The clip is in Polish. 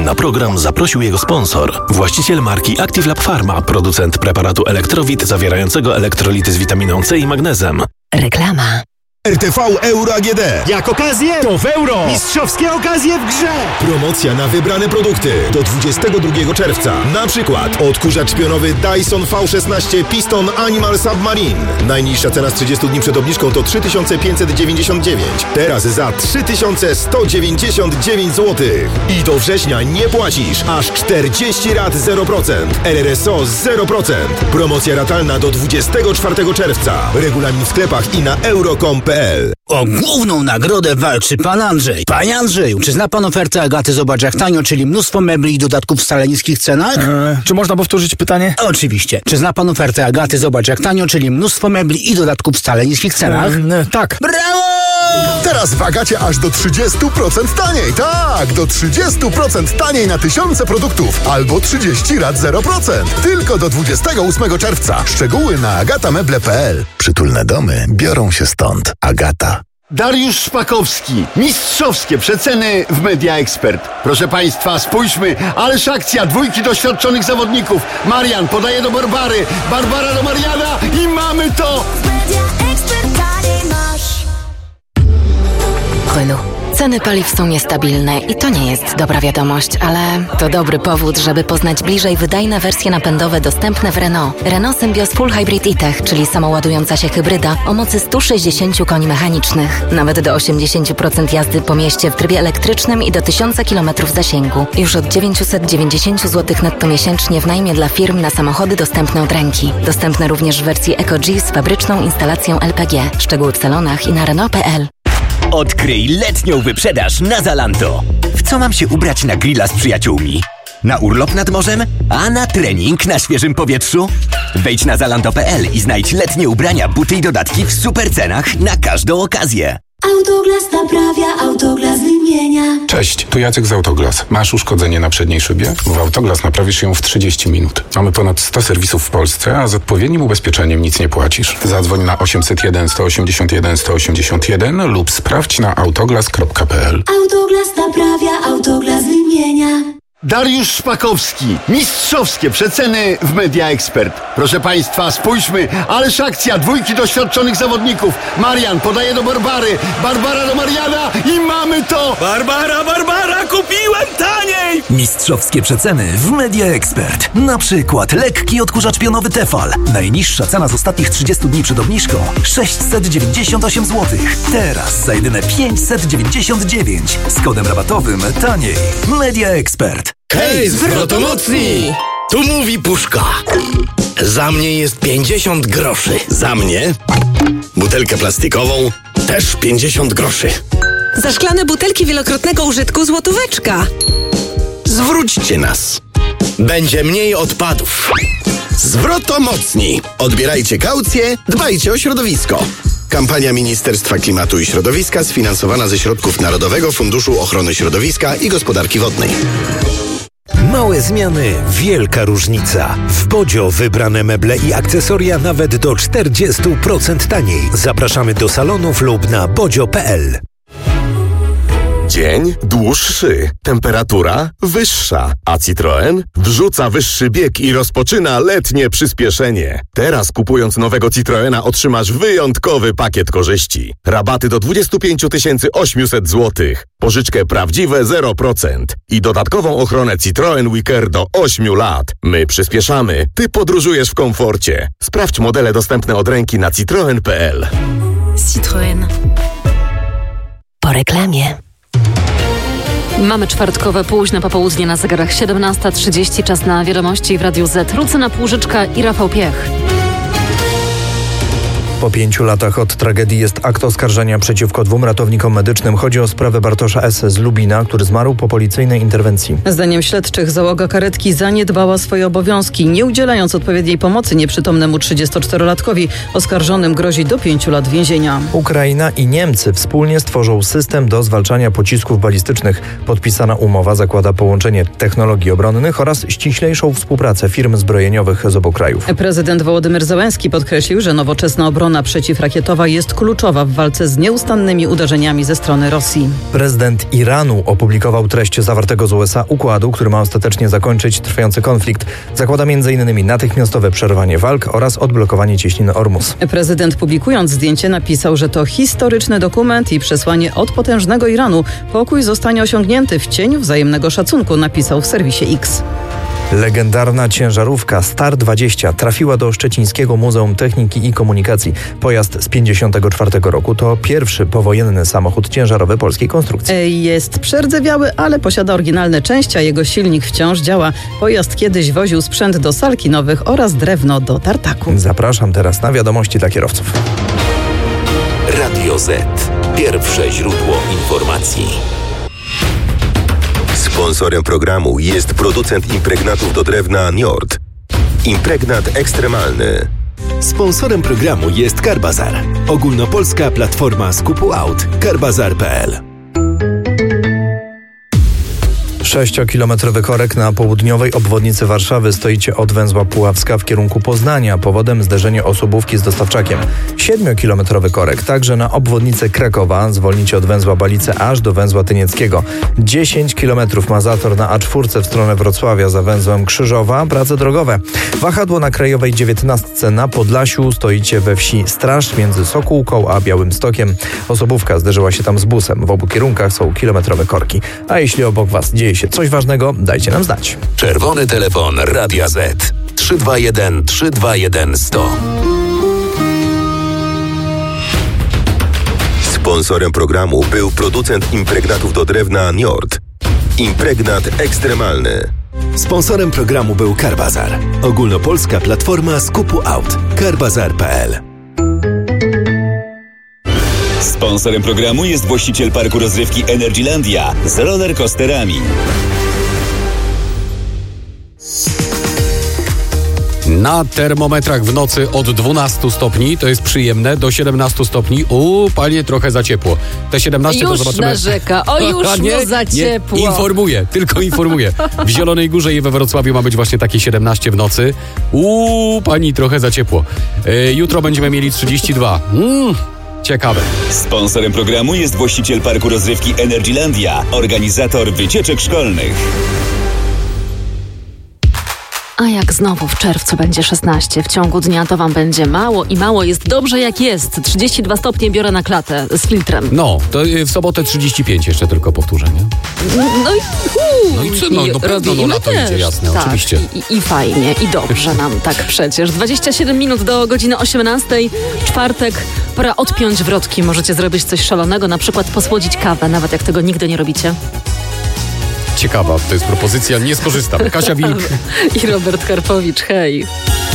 Na program zaprosił jego sponsor, właściciel marki Active Lab Pharma, producent preparatu Elektrowit zawierającego elektrolity z witaminą C i magnezem. Reklama. RTV Euro AGD. Jak okazję, to w euro. Mistrzowskie okazje w grze. Promocja na wybrane produkty do 22 czerwca. Na przykład odkurzacz pionowy Dyson V16 Piston Animal Submarine. Najniższa cena z 30 dni przed obniżką to 3599. Teraz za 3199 zł. I do września nie płacisz. Aż 40 rat 0%. RRSO 0%. Promocja ratalna do 24 czerwca. Regulamin w sklepach i na euro.com.pl. O główną nagrodę walczy pan Andrzej. Panie Andrzeju, czy zna pan ofertę Agaty Zobacz jak tanio, czyli mnóstwo mebli i dodatków w wcale niskich cenach? Czy można powtórzyć pytanie? Oczywiście. Czy zna pan ofertę Agaty Zobacz jak tanio, czyli mnóstwo mebli i dodatków w wcale niskich cenach? Tak. Brawo! Teraz w Agacie aż do 30% taniej. Tak, do 30% taniej na tysiące produktów. Albo 30 rat 0%. Tylko do 28 czerwca. Szczegóły na agatameble.pl. Przytulne domy biorą się stąd. Agata. Dariusz Szpakowski. Mistrzowskie przeceny w Media Expert. Proszę Państwa, spójrzmy. Ależ akcja. Dwójki doświadczonych zawodników. Marian podaje do Barbary. Barbara do Mariana. I mamy to. Media Expert masz. Renault. Ceny paliw są niestabilne i to nie jest dobra wiadomość, ale to dobry powód, żeby poznać bliżej wydajne wersje napędowe dostępne w Renault. Renault Symbioz Full Hybrid E-Tech, czyli samoładująca się hybryda o mocy 160 koni mechanicznych. Nawet do 80% jazdy po mieście w trybie elektrycznym i do 1000 km zasięgu. Już od 990 zł netto miesięcznie w najmie dla firm na samochody dostępne od ręki. Dostępne również w wersji Eco-G z fabryczną instalacją LPG. Szczegóły w salonach i na Renault.pl. Odkryj letnią wyprzedaż na Zalando. W co mam się ubrać na grilla z przyjaciółmi? Na urlop nad morzem? A na trening na świeżym powietrzu? Wejdź na Zalando.pl i znajdź letnie ubrania, buty i dodatki w super cenach na każdą okazję. Autoglas naprawia, Autoglas wymienia. Cześć, tu Jacek z Autoglas. Masz uszkodzenie na przedniej szybie? W Autoglas naprawisz ją w 30 minut. Mamy ponad 100 serwisów w Polsce, a z odpowiednim ubezpieczeniem nic nie płacisz. Zadzwoń na 801 181 181 lub sprawdź na autoglas.pl. Autoglas naprawia, Autoglas wymienia. Dariusz Szpakowski. Mistrzowskie przeceny w Media Expert. Proszę Państwa, spójrzmy. Ależ akcja. Dwójki doświadczonych zawodników. Marian podaje do Barbary. Barbara do Mariana. I mamy to. Barbara, kupiłem taniej! Mistrzowskie przeceny w Media Expert. Na przykład lekki odkurzacz pionowy Tefal. Najniższa cena z ostatnich 30 dni przed obniżką 698 zł. Teraz za jedyne 599. Z kodem rabatowym taniej. Media Expert. Hej, zwrotomocni! Tu mówi Puszka. Za mnie jest 50 groszy. Za mnie butelkę plastikową też 50 groszy. Za szklane butelki wielokrotnego użytku złotóweczka. Zwróćcie nas. Będzie mniej odpadów. Zwrotomocni. Odbierajcie kaucję, dbajcie o środowisko. Kampania Ministerstwa Klimatu i Środowiska sfinansowana ze środków Narodowego Funduszu Ochrony Środowiska i Gospodarki Wodnej. Małe zmiany, wielka różnica. W Bodzio wybrane meble i akcesoria nawet do 40% taniej. Zapraszamy do salonów lub na bodzio.pl. Dzień dłuższy, temperatura wyższa, a Citroen wrzuca wyższy bieg i rozpoczyna letnie przyspieszenie. Teraz kupując nowego Citroena otrzymasz wyjątkowy pakiet korzyści. Rabaty do 25 800 zł, pożyczkę prawdziwe 0% i dodatkową ochronę Citroen Wicker do 8 lat. My przyspieszamy, ty podróżujesz w komforcie. Sprawdź modele dostępne od ręki na citroen.pl. Citroen. Po reklamie. Mamy czwartkowe późne popołudnie na zegarach 17:30. Czas na wiadomości w Radiu Z. Lucyna Płużyczka i Rafał Piech. Po 5 latach od tragedii jest akt oskarżenia przeciwko 2 ratownikom medycznym. Chodzi o sprawę Bartosza S. z Lubina, który zmarł po policyjnej interwencji. Zdaniem śledczych załoga karetki zaniedbała swoje obowiązki, nie udzielając odpowiedniej pomocy nieprzytomnemu 34-latkowi. Oskarżonym grozi do 5 lat więzienia. Ukraina i Niemcy wspólnie stworzą system do zwalczania pocisków balistycznych. Podpisana umowa zakłada połączenie technologii obronnych oraz ściślejszą współpracę firm zbrojeniowych z obu krajów. Prezydent Wołodymyr Zełenski podkreślił, że nowoczesna obrona obrona przeciwrakietowa jest kluczowa w walce z nieustannymi uderzeniami ze strony Rosji. Prezydent Iranu opublikował treść zawartego z USA układu, który ma ostatecznie zakończyć trwający konflikt. Zakłada m.in. natychmiastowe przerwanie walk oraz odblokowanie cieśniny Ormus. Prezydent, publikując zdjęcie, napisał, że to historyczny dokument i przesłanie od potężnego Iranu. Pokój zostanie osiągnięty w cieniu wzajemnego szacunku, napisał w serwisie X. Legendarna ciężarówka Star 20 trafiła do Szczecińskiego Muzeum Techniki i Komunikacji. Pojazd z 1954 roku to pierwszy powojenny samochód ciężarowy polskiej konstrukcji. Jest przerdzewiały, ale posiada oryginalne części, a jego silnik wciąż działa. Pojazd kiedyś woził sprzęt do sal kinowych oraz drewno do tartaku. Zapraszam teraz na wiadomości dla kierowców. Radio Z. Pierwsze źródło informacji. Sponsorem programu jest producent impregnatów do drewna Njord. Impregnat ekstremalny. Sponsorem programu jest Carbazar. Ogólnopolska platforma skupu aut. Carbazar.pl. 6-kilometrowy korek na południowej obwodnicy Warszawy. Stoicie od węzła Puławska w kierunku Poznania. Powodem zderzenie osobówki z dostawczakiem. 7-kilometrowy korek także na obwodnicę Krakowa. Zwolnicie od węzła Balice aż do węzła Tynieckiego. 10 kilometrów ma zator na A4 w stronę Wrocławia za węzłem Krzyżowa. Prace drogowe. Wahadło na Krajowej 19 na Podlasiu. Stoicie we wsi Straż między Sokółką a Białymstokiem. Osobówka zderzyła się tam z busem. W obu kierunkach są kilometrowe korki. A jeśli obok Was dzieje się coś ważnego, dajcie nam znać. Czerwony telefon Radia Z 321 321 100. Sponsorem programu był producent impregnatów do drewna Njord. Impregnat ekstremalny. Sponsorem programu był Carbazar. Ogólnopolska platforma skupu aut. Carbazar.pl. Sponsorem programu jest właściciel parku rozrywki Energylandia z rollercoasterami. Na termometrach w nocy od 12 stopni, to jest przyjemne, do 17 stopni. Panie, trochę za ciepło. Te 17 już to zobaczymy. Narzeka. Już mu za ciepło. Informuję, tylko informuję. W Zielonej Górze i we Wrocławiu ma być właśnie takie 17 w nocy. Pani, trochę za ciepło. Jutro będziemy mieli 32. Ciekawe. Sponsorem programu jest właściciel parku rozrywki Energylandia, organizator wycieczek szkolnych. A jak znowu w czerwcu będzie 16, w ciągu dnia to wam będzie mało i mało. Jest dobrze jak jest. 32 stopnie biorę na klatę z filtrem. No, to w sobotę 35 jeszcze tylko powtórzę, nie? No i co? No lato idzie, jasne, tak, oczywiście. I fajnie, i dobrze nam tak przecież. 27 minut do godziny 18. Czwartek, pora odpiąć wrotki. Możecie zrobić coś szalonego, na przykład posłodzić kawę, nawet jak tego nigdy nie robicie. Ciekawa, to jest propozycja, nie skorzystam. Kasia Wilk i Robert Karpowicz, hej.